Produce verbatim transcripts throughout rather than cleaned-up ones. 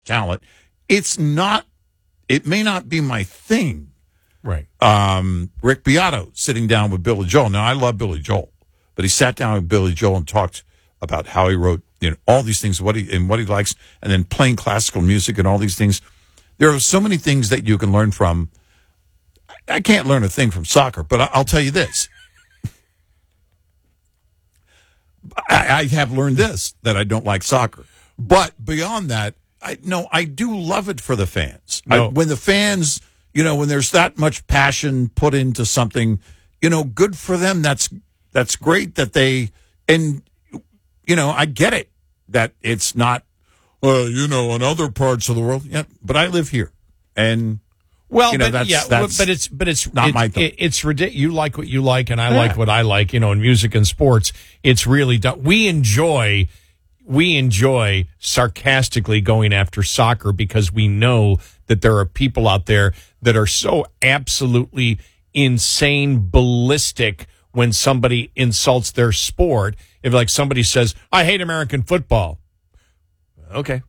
talent. It's not, it may not be my thing. Right. Um, Rick Beato sitting down with Billy Joel. Now, I love Billy Joel, but he sat down with Billy Joel and talked about how he wrote, you know, all these things, what he and what he likes, and then playing classical music and all these things. There are so many things that you can learn from. I can't learn a thing from soccer, but I'll tell you this. I, I have learned this, that I don't like soccer. But beyond that, I no, I do love it for the fans. No. I, when the fans, you know, when there's that much passion put into something, you know, good for them. That's that's great that they, and, you know, I get it that it's not, well, you know, in other parts of the world. Yeah, but I live here. And, well, you know, but, that's, yeah, that's but it's, but it's not it, my thing. It, it's ridiculous. You like what you like, and I Yeah. like what I like, you know, in music and sports. It's really, done. we enjoy, we enjoy sarcastically going after soccer because we know that there are people out there that are so absolutely insane, ballistic when somebody insults their sport. If like somebody says, I hate American football. Okay.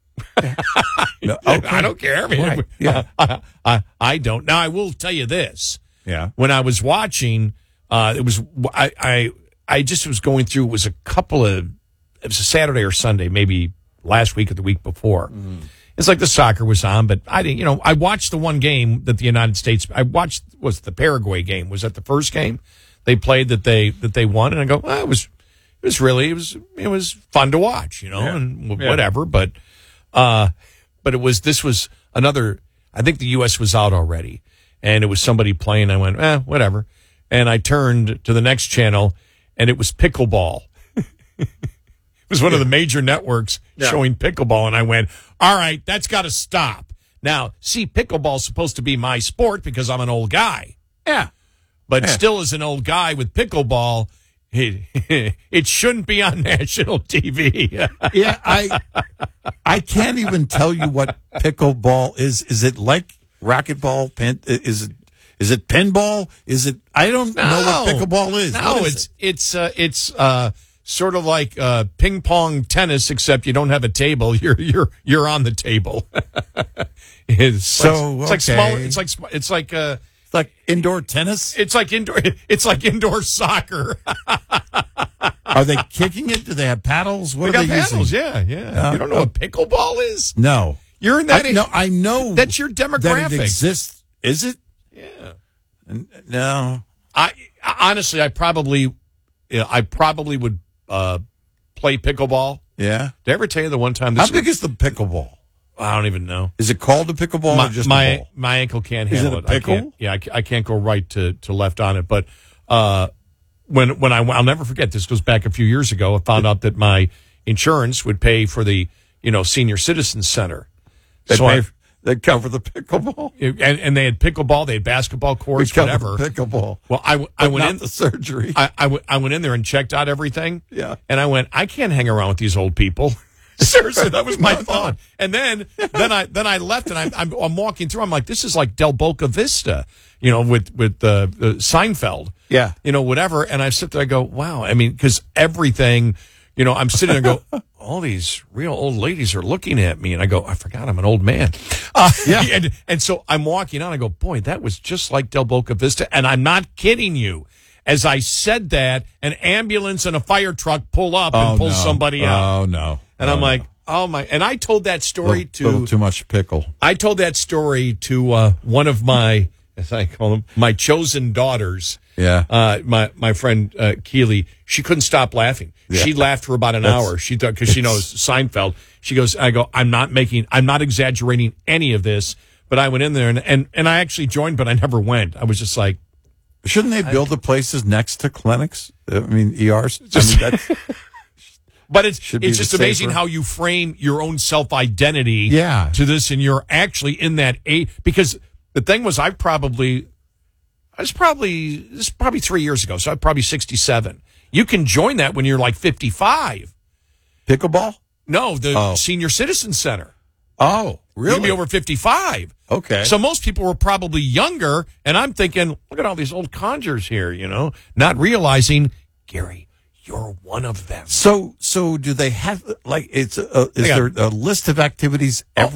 No, okay. I don't care. I mean, Right. Yeah. I, I, I don't. Now, I will tell you this. Yeah. When I was watching, uh, it was, I, I, I just was going through, it was a couple of, it was a Saturday or Sunday, maybe last week or the week before. Mm. It's like the soccer was on, but I didn't, you know, I watched the one game that the United States, I watched, was the Paraguay game. Was that the first game they played that they, that they won? And I go, well, it was, it was really, it was, it was fun to watch, you know, yeah. and Yeah. whatever. But, uh, but it was, this was another, I think the U S was out already, and it was somebody playing. I went, eh, whatever. And I turned to the next channel, and it was pickleball. It was one yeah. of the major networks yeah. showing pickleball, and I went, all right, that's got to stop. Now, see, pickleball's supposed to be my sport because I'm an old guy. Yeah. But yeah. still, as an old guy with pickleball, it, it shouldn't be on national T V. yeah, I I can't even tell you what pickleball is. Is it like racquetball? Pin, is it is it pinball? Is it? I don't no, know what pickleball is. No, is it's it? it's uh, it's uh, sort of like uh, ping pong tennis, except you don't have a table. You're you're you're on the table. it's so like, it's okay. like small. It's like it's like uh, it's like indoor tennis. It's like indoor. It's like indoor soccer. Are they kicking it? Do they have paddles? What they are got they paddles, using? Yeah, yeah. Uh, you don't know uh, what pickleball is? No. You're in that. I, no, I know. That's your demographic. That it exists. Is it? Yeah. No. I honestly, I probably, you know, I probably would uh, play pickleball. Yeah. Did I ever tell you the one time? This How big is the pickleball? I don't even know. Is it called a pickleball my, or just my, a ball? My ankle can't is handle it. it. A pickle? I can't, yeah, I, I can't go right to, to left on it. But uh, when when I I'll never forget. This goes back a few years ago. I found out that my insurance would pay for the you know senior citizens center. They so pay, I, they cover the pickleball, and, and they had pickleball, they had basketball courts, whatever. Pickleball. Well, I, I went not in the surgery. I, I, w- I went in there and checked out everything. Yeah, and I went, I can't hang around with these old people. Seriously, that was my no, thought. No. And then, then I, then I left, and I'm, I'm, I'm walking through. I'm like, this is like Del Boca Vista, you know, with with uh, uh, Seinfeld. Yeah, you know, whatever. And I sit there, I go, wow. I mean, because everything, you know, I'm sitting there, and go, all these real old ladies are looking at me, and I go, I forgot I'm an old man. Uh, yeah, and and so I'm walking on. I go, boy, that was just like Del Boca Vista, and I'm not kidding you. As I said that, an ambulance and a fire truck pull up and oh, pull no. somebody out. Oh no! And oh, I'm like, no. oh my! And I told that story little, to little too much pickle. I told that story to uh, one of my, as I call them, my chosen daughters. Yeah. Uh, my my friend uh, Keely, she couldn't stop laughing. Yeah. She laughed for about an That's, hour. She thought because she knows Seinfeld. She goes, I go, I'm not making, I'm not exaggerating any of this. But I went in there and and, and I actually joined, but I never went. I was just like, shouldn't they build the places next to clinics? I mean, E Rs. Just, I mean, that's, but it's Should it's be just the amazing safer. how you frame your own self identity. Yeah. To this, and you're actually in that age. Because the thing was, I probably, I was probably this is probably three years ago, so I'm probably sixty-seven. You can join that when you're like fifty-five. Pickleball? No, the Oh. Senior Citizen Center. Oh, really? You can be over fifty-five. Okay. So most people were probably younger, and I'm thinking, look at all these old conjures here, you know, not realizing, Gary, You're one of them. So, so do they have like it's a, is Hang there on. a list of activities every